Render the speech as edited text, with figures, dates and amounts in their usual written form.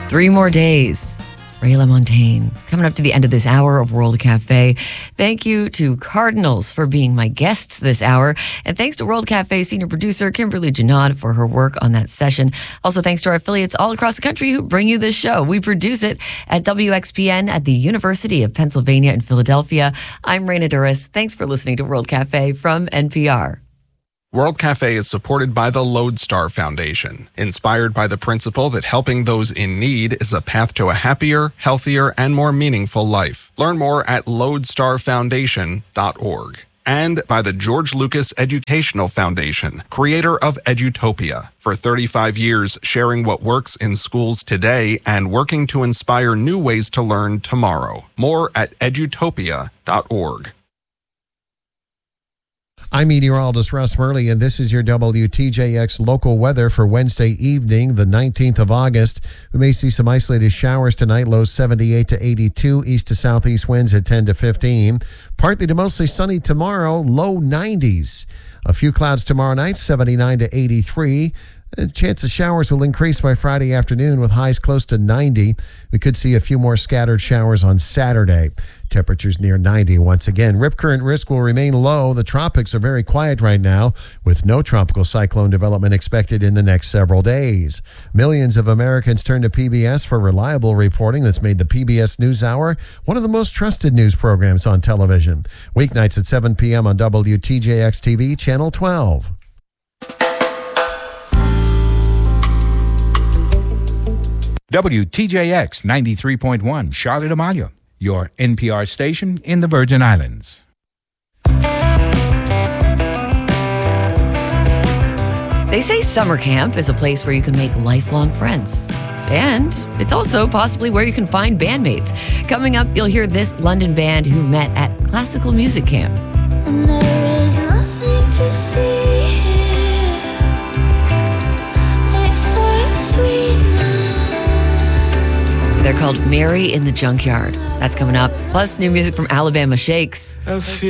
3 more days. Ray LaMontagne. Coming up to the end of this hour of World Cafe. Thank you to Cardinals for being my guests this hour. And thanks to World Cafe senior producer Kimberly Janad for her work on that session. Also, thanks to our affiliates all across the country who bring you this show. We produce it at WXPN at the University of Pennsylvania in Philadelphia. I'm Raina Duras. Thanks for listening to World Cafe from NPR. World Cafe is supported by the Lodestar Foundation, inspired by the principle that helping those in need is a path to a happier, healthier, and more meaningful life. Learn more at lodestarfoundation.org. And by the George Lucas Educational Foundation, creator of Edutopia. For 35 years, sharing what works in schools today and working to inspire new ways to learn tomorrow. More at edutopia.org. I'm meteorologist Russ Murley, and this is your WTJX local weather for Wednesday evening, the 19th of August. We may see some isolated showers tonight, lows 78 to 82, east to southeast winds at 10 to 15. Partly to mostly sunny tomorrow, low 90s. A few clouds tomorrow night, 79 to 83. A chance of showers will increase by Friday afternoon with highs close to 90. We could see a few more scattered showers on Saturday. Temperatures near 90 once again. Rip current risk will remain low. The tropics are very quiet right now with no tropical cyclone development expected in the next several days. Millions of Americans turn to PBS for reliable reporting that's made the PBS NewsHour one of the most trusted news programs on television. Weeknights at 7 p.m. on WTJX TV, Channel 12. WTJX 93.1 Charlotte Amalia, your NPR station in the Virgin Islands. They say summer camp is a place where you can make lifelong friends. And it's also possibly where you can find bandmates. Coming up, you'll hear this London band who met at classical music camp. And there is nothing to see here except sweetness. They're called Mary in the Junkyard. That's coming up. Plus new music from Alabama Shakes.